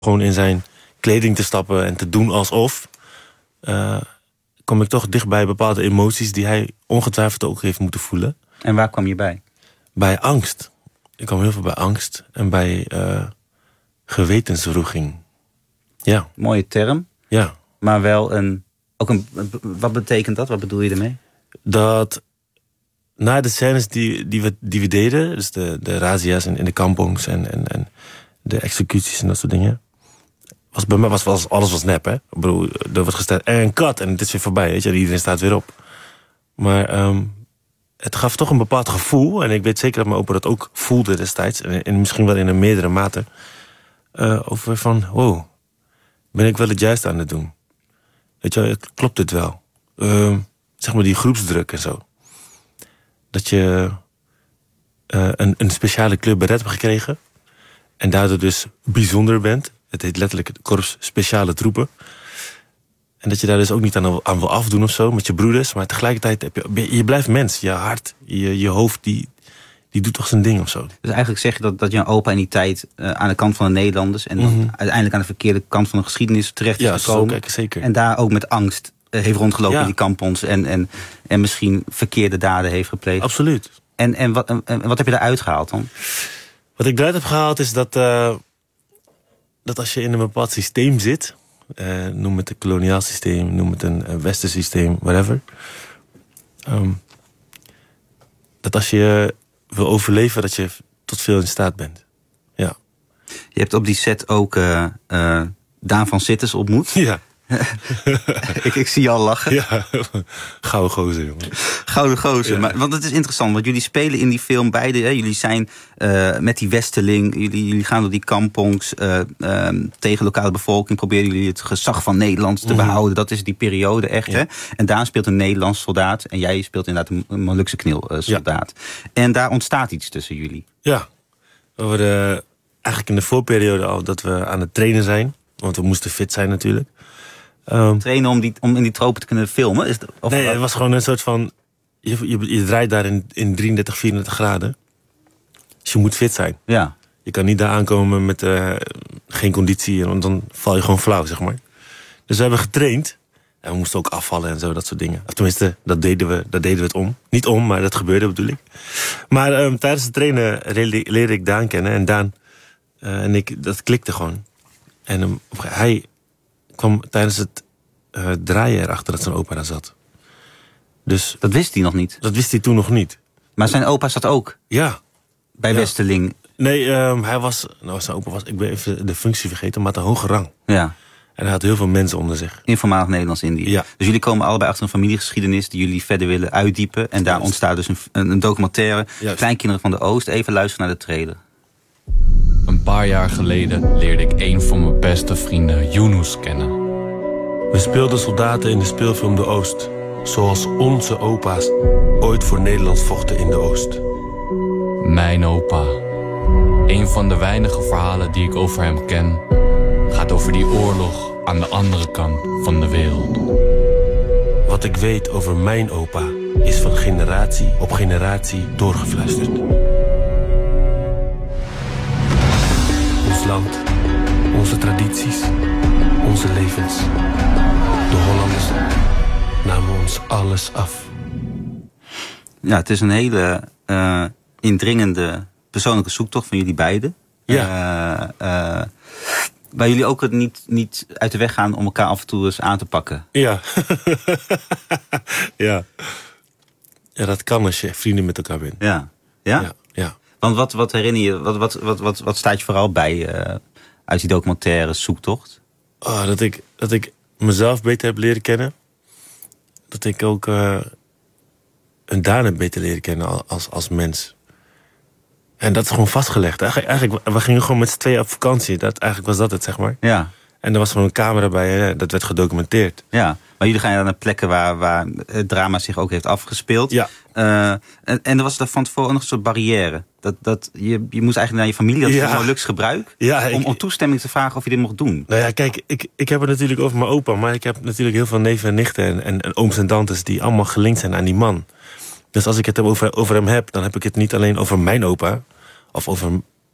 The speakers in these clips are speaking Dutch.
gewoon in zijn kleding te stappen en te doen alsof, kom ik toch dicht bij bepaalde emoties die hij ongetwijfeld ook heeft moeten voelen. En waar kwam je bij? Bij angst. Ik kwam heel veel bij angst en bij gewetenswroeging. Ja. Mooie term. Ja. Maar wel wat betekent dat? Wat bedoel je ermee? Dat na de scènes die we deden, dus de razzia's in de kampongs en de executies en dat soort dingen, bij mij was alles nep, hè. Ik bedoel, er wordt gesteld en kat en het is weer voorbij, weet je, en iedereen staat weer op. Maar het gaf toch een bepaald gevoel, en ik weet zeker dat mijn opa dat ook voelde destijds, en misschien wel in een meerdere mate, over van, wow, ben ik wel het juiste aan het doen? Weet je, klopt dit wel? Zeg maar die groepsdruk en zo. Dat je een speciale kleur beret hebt gekregen en daardoor dus bijzonder bent. Het heet letterlijk het Korps Speciale Troepen. En dat je daar dus ook niet aan wil afdoen of zo met je broeders. Maar tegelijkertijd je blijft mens. Je hart, je hoofd, die doet toch zijn ding of zo. Dus eigenlijk zeg je dat jouw opa in die tijd aan de kant van de Nederlanders en dan uiteindelijk aan de verkeerde kant van de geschiedenis terecht is gekomen. Ja, zeker. En daar ook met angst heeft rondgelopen in die kampons en misschien verkeerde daden heeft gepleegd. Absoluut. En wat heb je daaruit gehaald dan? Wat ik eruit heb gehaald is dat als je in een bepaald systeem zit, noem het een koloniaal systeem, noem het een westers systeem, whatever. Dat als je wil overleven, dat je tot veel in staat bent. Ja. Je hebt op die set ook Daan van Citters ontmoet. Ja. ik zie je al lachen. Ja, gouden gozer, jongen. Gouden gozer. Ja. Want het is interessant, want jullie spelen in die film beide. Hè? Jullie zijn met die westerling, jullie gaan door die kampongs tegen lokale bevolking. Proberen jullie het gezag van Nederland te behouden. Dat is die periode echt. Ja. Hè? En Daan speelt een Nederlands soldaat. En jij speelt inderdaad een Molukse knil soldaat. Ja. En daar ontstaat iets tussen jullie. Ja, we worden eigenlijk in de voorperiode al dat we aan het trainen zijn. Want we moesten fit zijn natuurlijk. Trainen om in die tropen te kunnen filmen? Het was gewoon een soort van, je draait daar in 33, 34 graden. Dus je moet fit zijn. Ja. Je kan niet daar aankomen met geen conditie, want dan val je gewoon flauw, zeg maar. Dus we hebben getraind. En we moesten ook afvallen en zo, dat soort dingen. Of tenminste, dat deden we het om. Niet om, maar dat gebeurde, bedoel ik. Maar tijdens het trainen leerde ik Daan kennen. En Daan en ik, dat klikte gewoon. En hij kwam tijdens het draaien erachter dat zijn opa daar zat. Dus dat wist hij nog niet? Dat wist hij toen nog niet. Maar zijn opa zat ook? Ja. Bij Westerling? Nee, hij was... Nou, zijn opa was... Ik ben even de functie vergeten, maar had een hoge rang. Ja. En hij had heel veel mensen onder zich. In voormalig Nederlands-Indië. Ja. Dus jullie komen allebei achter een familiegeschiedenis die jullie verder willen uitdiepen. En daar ontstaat dus een documentaire. Juist. Kleinkinderen van de Oost. Even luisteren naar de trailer. Een paar jaar geleden leerde ik een van mijn beste vrienden, Yunus, kennen. We speelden soldaten in de speelfilm De Oost. Zoals onze opa's ooit voor Nederland vochten in de Oost. Mijn opa. Een van de weinige verhalen die ik over hem ken, gaat over die oorlog aan de andere kant van de wereld. Wat ik weet over mijn opa is van generatie op generatie doorgefluisterd. Ons land, onze tradities, onze levens. De Hollanders namen ons alles af. Ja, het is een hele indringende persoonlijke zoektocht van jullie beiden. Ja. Waar jullie ook het niet uit de weg gaan om elkaar af en toe eens aan te pakken. Ja. Ja. Ja, dat kan als je vrienden met elkaar bent. Ja. Ja? Ja. Ja. Want wat herinner je, wat staat je vooral bij uit die documentaire zoektocht? Oh, dat ik mezelf beter heb leren kennen. Dat ik ook een Daan heb beter leren kennen als mens. En dat is gewoon vastgelegd. Eigenlijk, we gingen gewoon met z'n tweeën op vakantie. Eigenlijk was dat het, zeg maar. Ja. En er was gewoon een camera bij, hè, dat werd gedocumenteerd. Ja, maar jullie gaan naar plekken waar het drama zich ook heeft afgespeeld. Ja. En er was er van tevoren nog een soort barrière. Je moest eigenlijk naar je familie, dat is een Molukse gebruik. Ja, om toestemming te vragen of je dit mocht doen. Nou ja, kijk, ik heb het natuurlijk over mijn opa. Maar ik heb natuurlijk heel veel neven en nichten en ooms en tantes die allemaal gelinkt zijn aan die man. Dus als ik het over hem heb, dan heb ik het niet alleen over mijn opa. Of over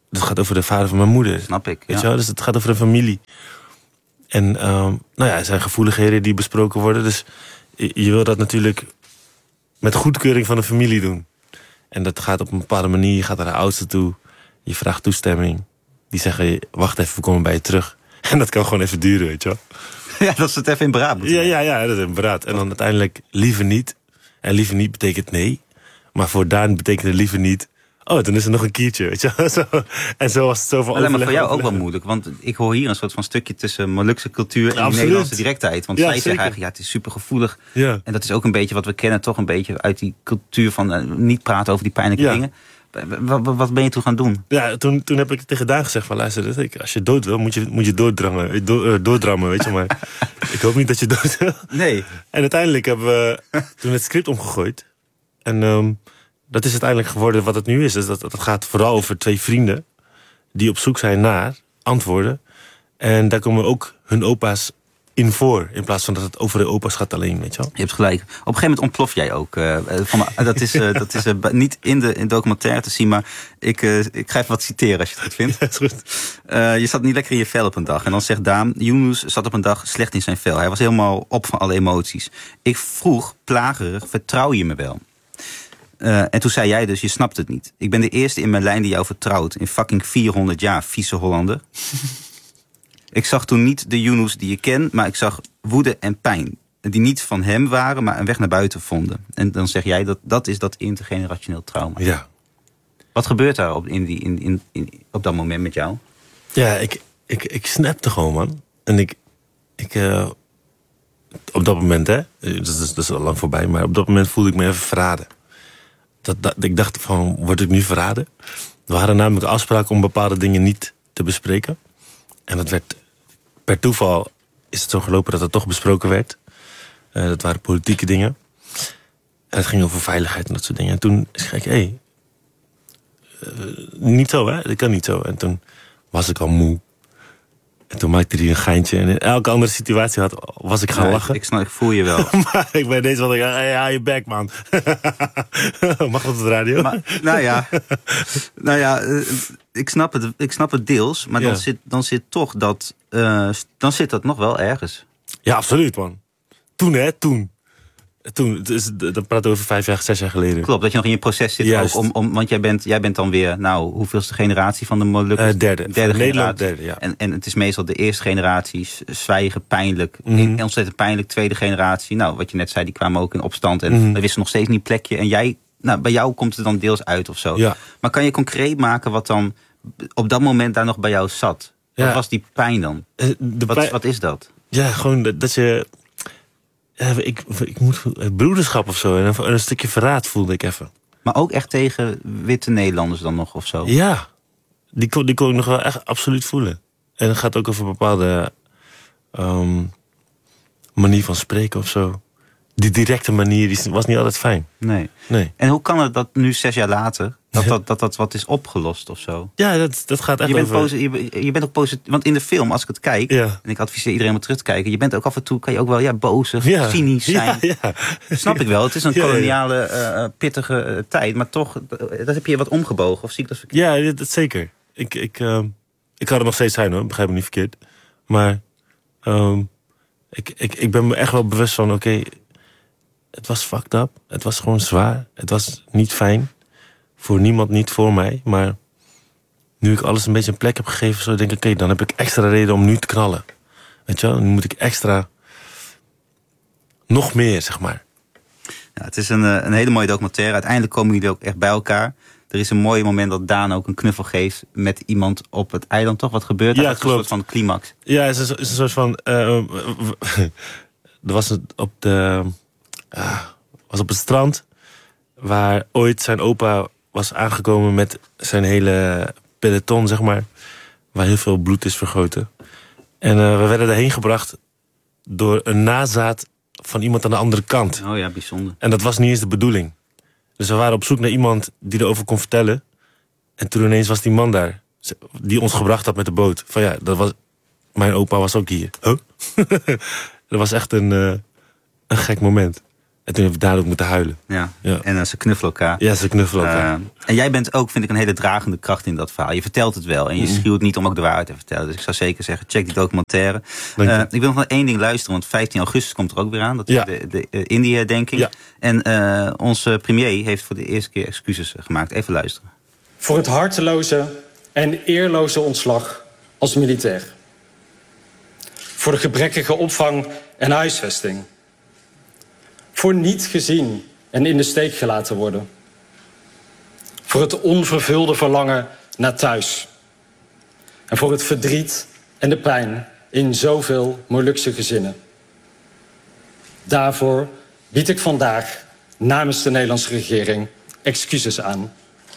het gaat over de vader van mijn moeder. Snap ik, Weet je wel? Dus het gaat over een familie. En er zijn gevoeligheden die besproken worden. Dus je wil dat natuurlijk met goedkeuring van de familie doen. En dat gaat op een bepaalde manier. Je gaat naar de oudste toe. Je vraagt toestemming. Die zeggen, wacht even, we komen bij je terug. En dat kan gewoon even duren, weet je wel. Ja, dat is het even in beraad. Ja, dat is in beraad. En dan uiteindelijk liever niet. En liever niet betekent nee. Maar voor Daan betekent het liever niet. Oh, dan is er nog een keertje, weet je wel. Zo. En zo was het zo van overleg. Maar voor jou ook wel moeilijk. Want ik hoor hier een soort van stukje tussen Molukse cultuur en Nederlandse directheid. Want zij zeggen eigenlijk, het is super gevoelig. Ja. En dat is ook een beetje wat we kennen, toch een beetje uit die cultuur van niet praten over die pijnlijke dingen. Wat ben je toen gaan doen? Ja, toen heb ik tegen Daan gezegd van luister, als je dood wil, moet je doordrammen, weet je. Maar ik hoop niet dat je dood wil. Nee. En uiteindelijk hebben we toen het script omgegooid. En dat is uiteindelijk geworden wat het nu is. Dus dat gaat vooral over 2 vrienden die op zoek zijn naar antwoorden. En daar komen ook hun opa's in voor. In plaats van dat het over de opa's gaat alleen, weet je wel. Je hebt gelijk. Op een gegeven moment ontplof jij ook. Dat is niet in de documentaire te zien, maar ik ga even wat citeren als je het goed vindt. Ja, is goed. Je zat niet lekker in je vel op een dag. En dan zegt Daan, Yunus zat op een dag slecht in zijn vel. Hij was helemaal op van alle emoties. Ik vroeg, plagerig, vertrouw je me wel? En toen zei jij dus, je snapt het niet. Ik ben de eerste in mijn lijn die jou vertrouwt. In fucking 400 jaar, vieze Hollander. Ik zag toen niet de Yunus die je kent, maar ik zag woede en pijn. Die niet van hem waren, maar een weg naar buiten vonden. En dan zeg jij, dat is dat intergenerationeel trauma. Ja. Wat gebeurt daar op dat moment met jou? Ja, ik snapte gewoon, man. En ik op dat moment, hè, dat is al lang voorbij, maar op dat moment voelde ik me even verraden. Ik dacht van, word ik nu verraden? We hadden namelijk de afspraak om bepaalde dingen niet te bespreken. En dat werd, per toeval is het zo gelopen dat het toch besproken werd. Dat waren politieke dingen. En het ging over veiligheid en dat soort dingen. En toen zei ik, niet zo, hè? Dat kan niet zo. En toen was ik al moe. En toen maakte hij een geintje. En in elke andere situatie was ik gaan lachen. Ik voel je wel. Maar ik ben deze van, hou je bek, man. Mag dat op de radio? Maar, nou ja, ik snap het deels. Maar dan zit toch dat... dan zit dat nog wel ergens. Ja, absoluut, man. Toen. Dus, dan praten we over 5 jaar, 6 jaar geleden. Klopt, dat je nog in je proces zit. Ook want jij bent dan weer, hoeveelste generatie van de Molukkers? Derde Nederland, derde, ja. En het is meestal de eerste generatie, zwijgen, pijnlijk. Ontzettend pijnlijk, tweede generatie. Wat je net zei, die kwamen ook in opstand. En we wisten nog steeds niet plekje. En jij, bij jou komt het dan deels uit of zo. Ja. Maar kan je concreet maken wat dan op dat moment daar nog bij jou zat? Wat was die pijn dan? Wat is dat? Ja, gewoon dat je... Ik moet broederschap of zo. En een stukje verraad voelde ik even. Maar ook echt tegen witte Nederlanders dan nog of zo? Ja, die kon ik nog wel echt absoluut voelen. En het gaat ook over een bepaalde manier van spreken of zo. Die directe manier die was niet altijd fijn. Nee. En hoe kan het dat nu 6 jaar later... dat wat is opgelost of zo? Ja, dat gaat echt over... Je bent ook positief. Want in de film, als ik het kijk... en ik adviseer iedereen om terug te kijken... je bent ook af en toe, kan je ook wel bozig, cynisch zijn. Ja. Snap ik wel. Het is een koloniale, pittige tijd. Maar toch, dat heb je wat omgebogen. Of zie ik dat verkeerd? Ja, dat zeker. Ik kan er nog steeds zijn, hoor. Begrijp me niet verkeerd. Maar ik ben me echt wel bewust van... Oké, het was fucked up. Het was gewoon zwaar. Het was niet fijn. Voor niemand, niet voor mij. Maar nu ik alles een beetje een plek heb gegeven... zo denk ik, oké, dan heb ik extra reden om nu te knallen. Weet je wel? Nu moet ik extra... nog meer, zeg maar. Ja, het is een hele mooie documentaire. Uiteindelijk komen jullie ook echt bij elkaar. Er is een mooi moment dat Daan ook een knuffel geeft... met iemand op het eiland, toch? Wat gebeurt er? Ja, klopt. Een soort van climax. Ja, het is een soort van... er was het op de... was op het strand... waar ooit zijn opa was aangekomen met zijn hele peloton, zeg maar. Waar heel veel bloed is vergoten. En we werden daarheen gebracht door een nazaat van iemand aan de andere kant. Oh ja, bijzonder. En dat was niet eens de bedoeling. Dus we waren op zoek naar iemand die erover kon vertellen. En toen ineens was die man daar. Die ons gebracht had met de boot. Van ja, dat was... Mijn opa was ook hier. Huh? Dat was echt een gek moment. En toen heb ik daar ook moeten huilen. Ja. En ze knuffelen elkaar. Ja, ze knuffelen elkaar. En jij bent ook, vind ik, een hele dragende kracht in dat verhaal. Je vertelt het wel en je schuwt niet om ook de waarheid te vertellen. Dus ik zou zeker zeggen, check die documentaire. Ik wil nog één ding luisteren, want 15 augustus komt er ook weer aan. Dat is de Indië-herdenking. Ja. En onze premier heeft voor de eerste keer excuses gemaakt. Even luisteren. Voor het harteloze en eerloze ontslag als militair. Voor de gebrekkige opvang en huisvesting. Voor niet gezien en in de steek gelaten worden. Voor het onvervulde verlangen naar thuis. En voor het verdriet en de pijn in zoveel Molukse gezinnen. Daarvoor bied ik vandaag namens de Nederlandse regering excuses aan.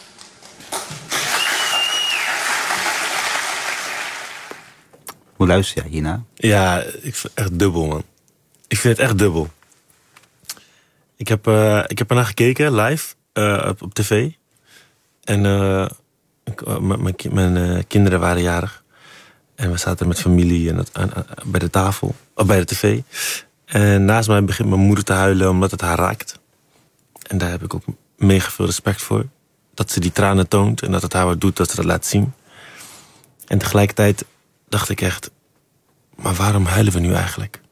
Hoe luister jij hiernaar? Ja, ik vind het echt dubbel, man. Ik vind het echt dubbel. Ik heb ernaar gekeken, live, op tv. En mijn kinderen waren jarig. En we zaten met familie bij de tafel, of bij de tv. En naast mij begint mijn moeder te huilen omdat het haar raakt. En daar heb ik ook mega veel respect voor. Dat ze die tranen toont en dat het haar wat doet dat ze dat laat zien. En tegelijkertijd dacht ik echt, maar waarom huilen we nu eigenlijk?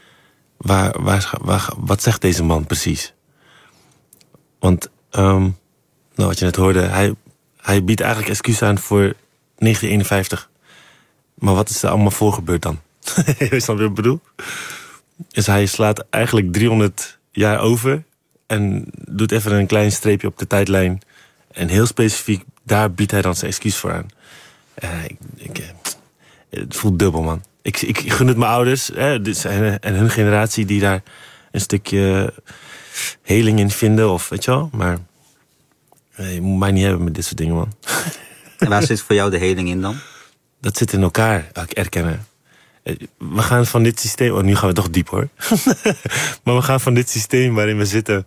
Wat zegt deze man precies? Want, wat je net hoorde, hij biedt eigenlijk excuus aan voor 1951. Maar wat is er allemaal voor gebeurd dan? Je snap wat ik bedoel? Dus hij slaat eigenlijk 300 jaar over en doet even een klein streepje op de tijdlijn. En heel specifiek, daar biedt hij dan zijn excuus voor aan. Het voelt dubbel, man. Ik gun het mijn ouders en hun generatie die daar een stukje heling in vinden, of weet je wel. Maar je moet mij niet hebben met dit soort dingen, man. En waar zit voor jou de heling in dan? Dat zit in elkaar, erkennen. We gaan van dit systeem... nu gaan we toch diep, hoor. Maar we gaan van dit systeem waarin we zitten...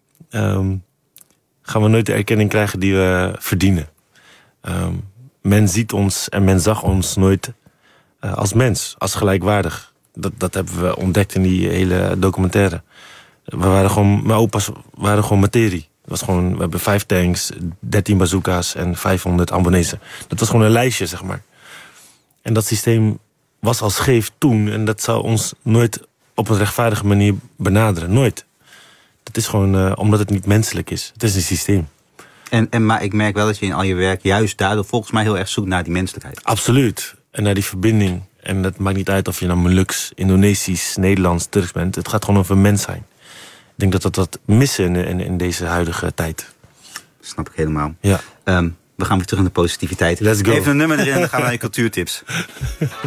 gaan we nooit de erkenning krijgen die we verdienen. Men ziet ons en men zag ons nooit als mens, als gelijkwaardig. Dat hebben we ontdekt in die hele documentaire. Mijn opa's waren gewoon materie. We hebben 5 tanks, 13 bazooka's en 500 Ambonezen. Dat was gewoon een lijstje, zeg maar. En dat systeem was al scheef toen. En dat zou ons nooit op een rechtvaardige manier benaderen. Nooit. Dat is gewoon omdat het niet menselijk is. Het is een systeem. Maar ik merk wel dat je in al je werk juist daardoor volgens mij heel erg zoekt naar die menselijkheid. Absoluut. En naar die verbinding. En dat maakt niet uit of je nou Moluks, Indonesisch, Nederlands, Turks bent. Het gaat gewoon over mens zijn. Ik denk dat dat missen in deze huidige tijd. Snap ik helemaal. Ja. We gaan weer terug naar de positiviteit. Let's go. Even een nummer erin en dan gaan we naar je cultuurtips.